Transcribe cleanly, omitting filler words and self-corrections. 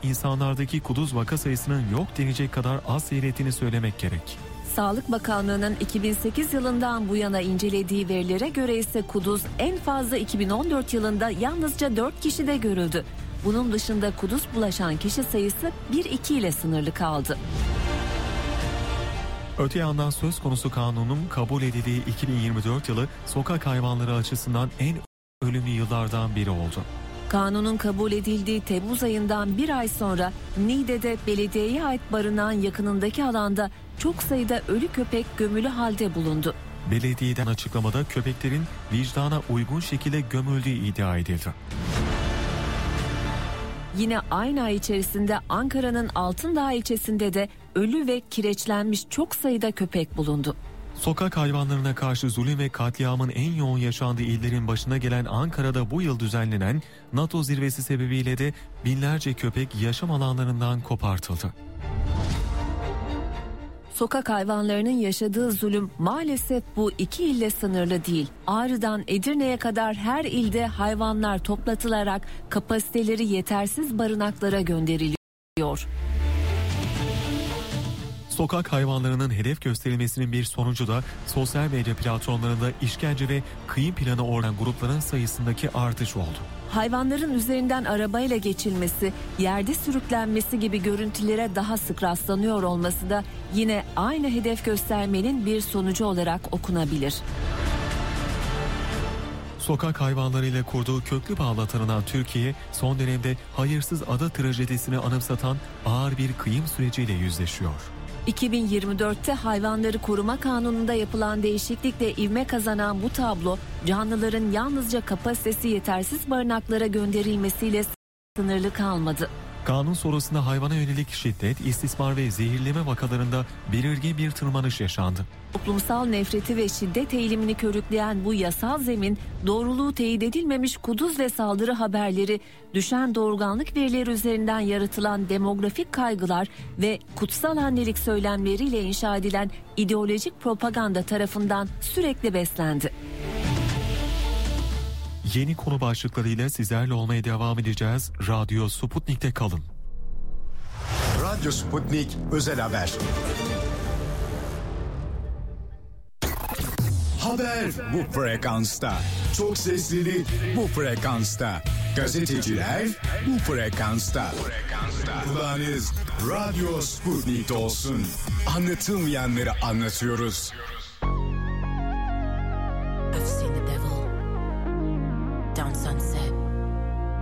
insanlardaki kuduz vaka sayısının yok denecek kadar az seyrettiğini söylemek gerek. Sağlık Bakanlığı'nın 2008 yılından bu yana incelediği verilere göre ise kuduz en fazla 2014 yılında yalnızca 4 kişide görüldü. Bunun dışında kuduz bulaşan kişi sayısı 1-2 ile sınırlı kaldı. Öte yandan söz konusu kanunun kabul edildiği 2024 yılı sokak hayvanları açısından en ölümlü yıllardan biri oldu. Kanunun kabul edildiği Temmuz ayından bir ay sonra Niğde'de belediyeye ait barınağın yakınındaki alanda çok sayıda ölü köpek gömülü halde bulundu. Belediyeden açıklamada köpeklerin vicdana uygun şekilde gömüldüğü iddia edildi. Yine aynı ay içerisinde Ankara'nın Altındağ ilçesinde de ölü ve kireçlenmiş çok sayıda köpek bulundu. Sokak hayvanlarına karşı zulüm ve katliamın en yoğun yaşandığı illerin başına gelen Ankara'da bu yıl düzenlenen NATO zirvesi sebebiyle de binlerce köpek yaşam alanlarından kopartıldı. Sokak hayvanlarının yaşadığı zulüm maalesef bu iki ille sınırlı değil. Ağrı'dan Edirne'ye kadar her ilde hayvanlar toplatılarak kapasiteleri yetersiz barınaklara gönderiliyor. Sokak hayvanlarının hedef gösterilmesinin bir sonucu da sosyal medya platformlarında işkence ve kıyım planı olan grupların sayısındaki artış oldu. Hayvanların üzerinden arabayla geçilmesi, yerde sürüklenmesi gibi görüntülere daha sık rastlanıyor olması da yine aynı hedef göstermenin bir sonucu olarak okunabilir. Sokak hayvanlarıyla kurduğu köklü bağla tanınan Türkiye, son dönemde hayırsız ada trajedisini anımsatan ağır bir kıyım süreciyle yüzleşiyor. 2024'te Hayvanları Koruma Kanunu'nda yapılan değişiklikle ivme kazanan bu tablo, canlıların yalnızca kapasitesi yetersiz barınaklara gönderilmesiyle sınırlı kalmadı. Kanun sonrasında hayvana yönelik şiddet, istismar ve zehirleme vakalarında belirgin bir tırmanış yaşandı. Toplumsal nefreti ve şiddet eğilimini körükleyen bu yasal zemin, doğruluğu teyit edilmemiş kuduz ve saldırı haberleri, düşen doğurganlık verileri üzerinden yaratılan demografik kaygılar ve kutsal annelik söylemleriyle inşa edilen ideolojik propaganda tarafından sürekli beslendi. Yeni konu başlıklarıyla sizlerle olmaya devam edeceğiz. Radyo Sputnik'te kalın. Radyo Sputnik Özel Haber. Haber bu frekansta. Çok seslilik bu frekansta. Gazeteciler bu frekansta. Kulağınız Radyo Sputnik'te olsun. Anlatılmayanları anlatıyoruz.